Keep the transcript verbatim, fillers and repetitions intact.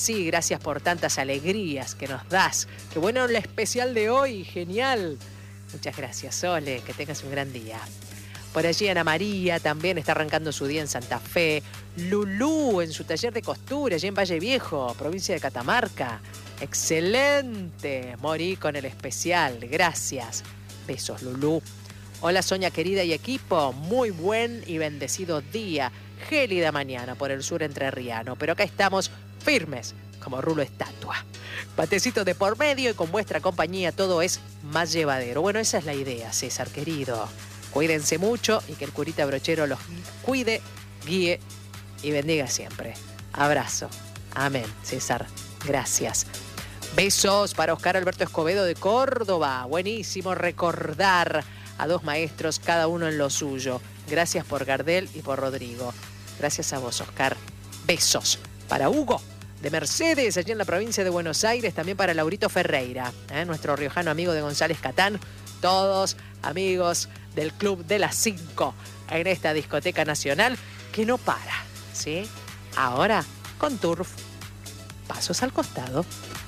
así, gracias por tantas alegrías que nos das. Qué bueno el especial de hoy, genial. Muchas gracias, Sole, que tengas un gran día. Por allí Ana María también está arrancando su día en Santa Fe. Lulú en su taller de costura, allí en Valle Viejo, provincia de Catamarca. Excelente, morí con el especial, gracias. Besos, Lulú. Hola, Soña querida y equipo, muy buen y bendecido día. Gélida mañana por el sur entrerriano, pero acá estamos firmes como rulo estatua. Patecito de por medio y con vuestra compañía todo es más llevadero. Bueno, esa es la idea, César querido. Cuídense mucho y que el curita brochero los cuide, guíe y bendiga siempre. Abrazo. Amén, César. Gracias. Besos para Oscar Alberto Escobedo de Córdoba. Buenísimo recordar a dos maestros, cada uno en lo suyo. Gracias por Gardel y por Rodrigo. Gracias a vos, Oscar. Besos para Hugo de Mercedes, allí en la provincia de Buenos Aires. También para Laurito Ferreira, ¿eh? nuestro riojano amigo de González Catán. Todos amigos del Club de las Cinco en esta discoteca nacional que no para, ¿sí? Ahora con Turf. Pasos al costado.